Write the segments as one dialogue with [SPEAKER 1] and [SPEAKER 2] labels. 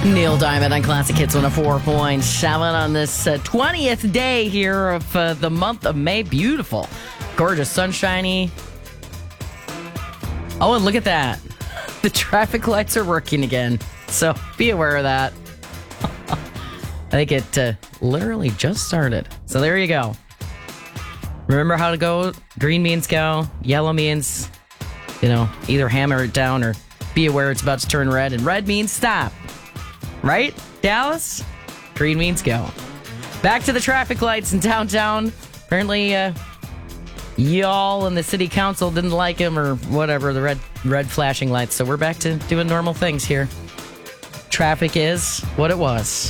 [SPEAKER 1] Neil Diamond on Classic Hits 104.7 on this 20th day here of the month of May. Beautiful, gorgeous, sunshiny. Oh, and look at that. The traffic lights are working again. So be aware of that. I think it literally just started. So there you go. Remember how to go. Green means go. Yellow means, either hammer it down or be aware it's about to turn red. And red means stop. Right, Dallas? Green means go. Back to the traffic lights in downtown. Apparently, y'all in the city council didn't like him or whatever, the red flashing lights. So we're back to doing normal things here. Traffic is what it was.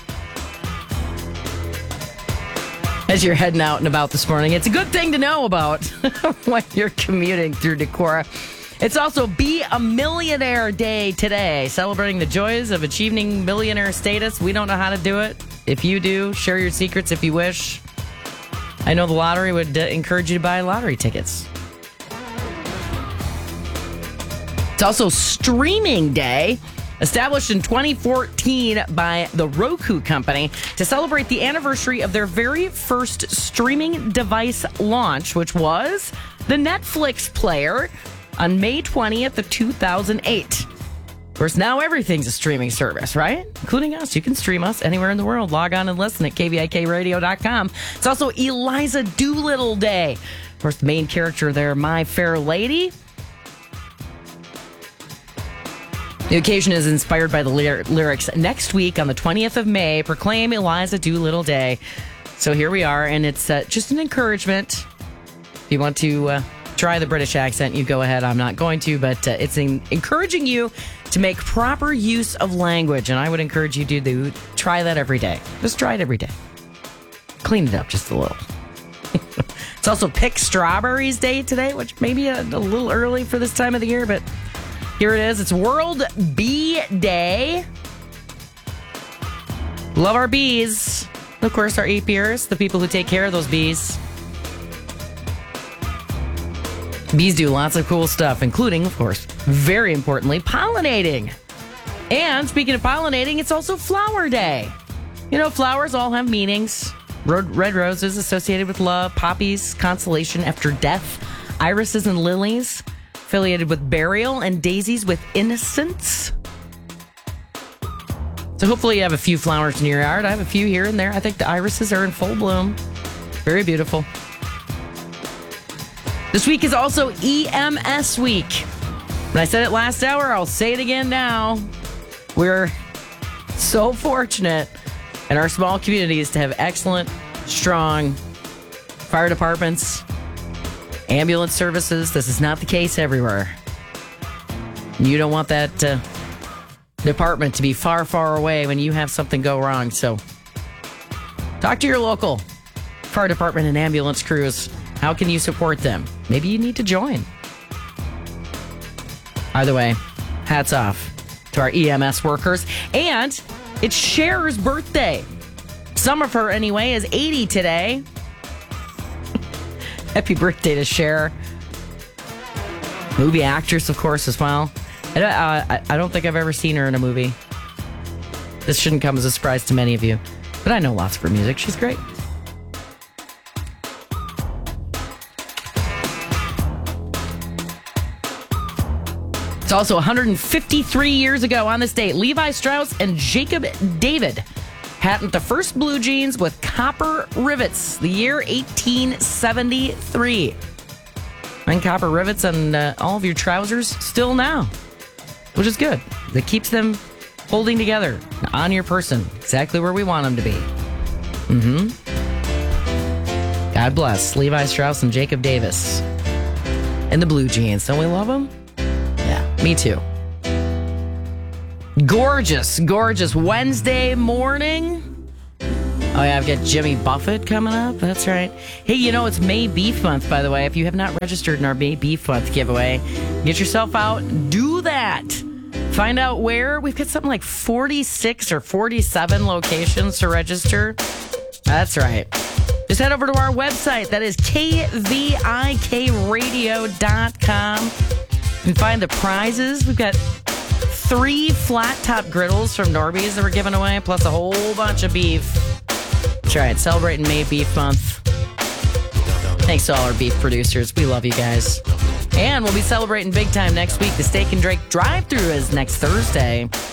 [SPEAKER 1] As you're heading out and about this morning, it's a good thing to know about when you're commuting through Decorah. It's also Be a Millionaire Day today, celebrating the joys of achieving millionaire status. We don't know how to do it. If you do, share your secrets if you wish. I know the lottery would encourage you to buy lottery tickets. It's also Streaming Day, established in 2014 by the Roku Company to celebrate the anniversary of their very first streaming device launch, which was the Netflix player on May 20th of 2008. Of course, now everything's a streaming service, right? Including us. You can stream us anywhere in the world. Log on and listen at kvikradio.com. It's also Eliza Doolittle Day. Of course, the main character there, My Fair Lady. The occasion is inspired by the lyrics. Next week on the 20th of May, proclaim Eliza Doolittle Day. So here we are, and it's just an encouragement. If you want to try the British accent, you go ahead. I'm not going to, but it's encouraging you to make proper use of language. And I would encourage you to try that every day. Just try it every day. Clean it up just a little. It's also Pick Strawberries Day today, which may be a little early for this time of the year, but here it is. It's World Bee Day. Love our bees. Of course, our apiarists, the people who take care of those bees. Bees do lots of cool stuff, including, of course, very importantly, pollinating. And speaking of pollinating, it's also Flower Day. Flowers all have meanings. Red roses associated with love, poppies, consolation after death, irises and lilies affiliated with burial, and daisies with innocence. So hopefully you have a few flowers in your yard. I have a few here and there. I think the irises are in full bloom. Very beautiful. This week is also EMS week. When I said it last hour, I'll say it again now. We're so fortunate in our small communities to have excellent, strong fire departments, ambulance services. This is not the case everywhere. You don't want that department to be far, far away when you have something go wrong. So talk to your local fire department and ambulance crews. How can you support them? Maybe you need to join. Either way, hats off to our EMS workers. And it's Cher's birthday. Some of her, anyway, is 80 today. Happy birthday to Cher. Movie actress, of course, as well. I don't think I've ever seen her in a movie. This shouldn't come as a surprise to many of you. But I know lots of her music. She's great. It's also 153 years ago on this date, Levi Strauss and Jacob David patent the first blue jeans with copper rivets, the year 1873. And copper rivets on all of your trousers still now, which is good. That keeps them holding together on your person, exactly where we want them to be. God bless Levi Strauss and Jacob Davis. And the blue jeans, don't we love them? Yeah, me too. Gorgeous, gorgeous Wednesday morning. Oh, yeah, I've got Jimmy Buffett coming up. That's right. Hey, it's May Beef Month, by the way. If you have not registered in our May Beef Month giveaway, get yourself out. Do that. Find out where. We've got something like 46 or 47 locations to register. That's right. Just head over to our website. That is kvikradio.com. You can find the prizes. We've got 3 flat top griddles from Norby's that we're giving away, plus a whole bunch of beef. That's right, celebrating May Beef Month. Thanks to all our beef producers. We love you guys. And we'll be celebrating big time next week. The Steak and Drake drive-thru is next Thursday.